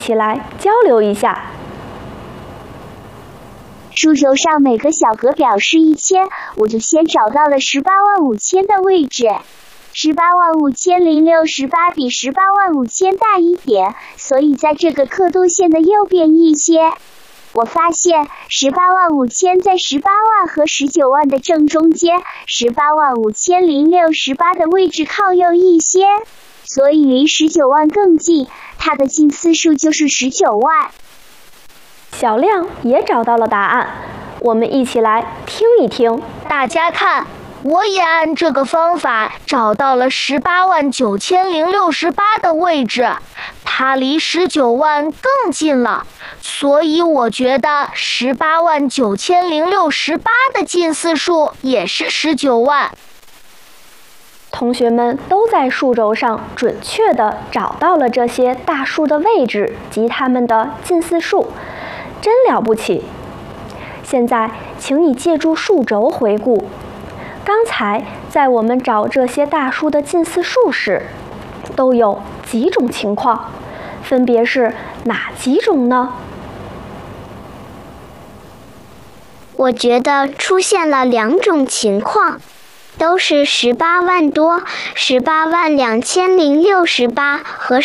起来交流一下。 数轴上每个小格表示1000，我就先找到了185000的位置。185068比185000大一点，所以在这个刻度线的右边一些。我发现185000在18万和19万的正中间，185068的位置靠右一些，所以离19万更近，它的近次数就是19万。 小亮也找到了答案，我们一起来听一听。 大家看，我也按这个方法找到了189068的位置，它离19万更近了，所以我觉得189068的近次数也是19万。 同学们都在数轴上准确地找到了这些大数的位置及它们的近似数，真了不起！现在，请你借助数轴回顾，刚才在我们找这些大数的近似数时，都有几种情况，分别是哪几种呢？ 我觉得出现了2种情况，都是18万多，182068和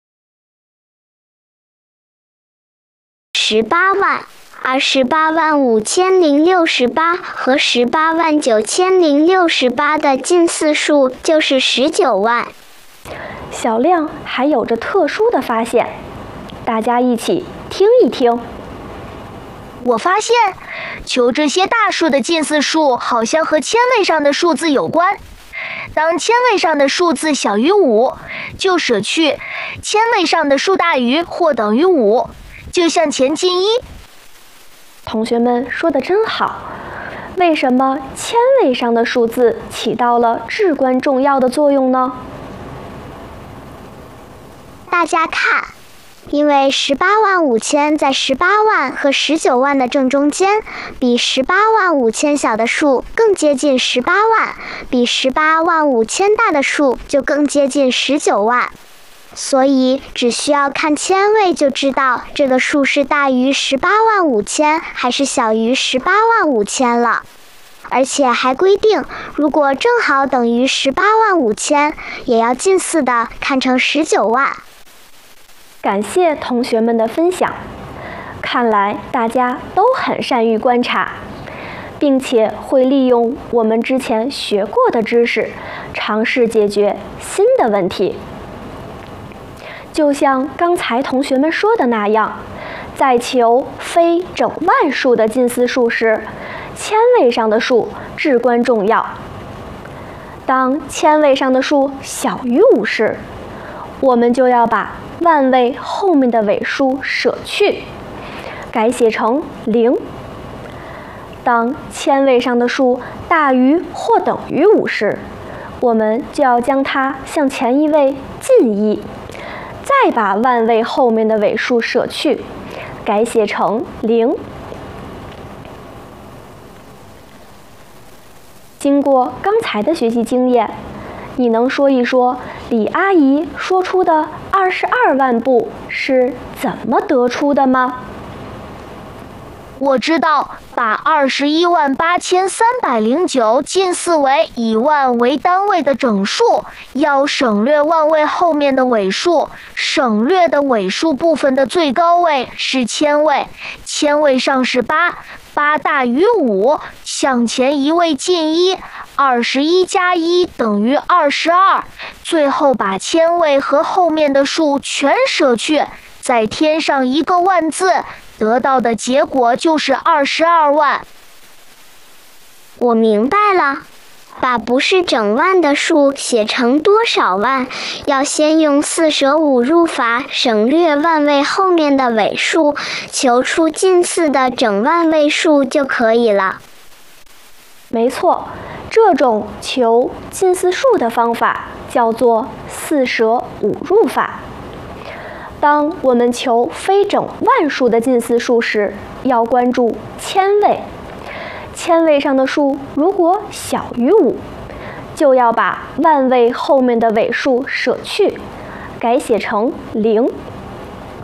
18万，而185068和189068的近似数就是19万。 小亮还有着特殊的发现，大家一起听一听。 我发现，求这些大数的近似数好像和千位上的数字有关。当千位上的数字小于5，就舍去；千位上的数大于或等于5，就向前进1。 同学们说的真好，为什么千位上的数字起到了至关重要的作用呢？ 大家看，因为185000在18万和19万的正中间，比185000小的数更接近18万，比185000大的数就更接近19万。所以只需要看千位就知道这个数是大于185000还是小于185000了。而且还规定，如果正好等于185000，也要近似的看成19万。 感谢同学们的分享，看来大家都很善于观察，并且会利用我们之前学过的知识，尝试解决新的问题。就像刚才同学们说的那样，在求非整万数的近似数时，千位上的数至关重要。当千位上的数小于5时，我们就要把万位后面的尾数舍去，改写成0。当千位上的数大于或等于5时，我们就要将它向前一位进1，再把万位后面的尾数舍去，改写成0。经过刚才的学习经验，你能说一说李阿姨说出的22万步是怎么得出的吗？ 我知道，把218309近似为以万为单位的整数，要省略万位后面的尾数，省略的尾数部分的最高位是千位，千位上是8，8大于5，向前一位进1，21加1等于22，最后把千位和后面的数全舍去，再添上一个万字，得到的结果就是22万。 我明白了，把不是整万的数写成多少万，要先用4舍5入法省略万位后面的尾数，求出近似的整万位数就可以了。 没错，这种求近似数的方法叫做4舍5入法。当我们求非整万数的近似数时，要关注千位。千位上的数如果小于5，就要把万位后面的尾数舍去，改写成0。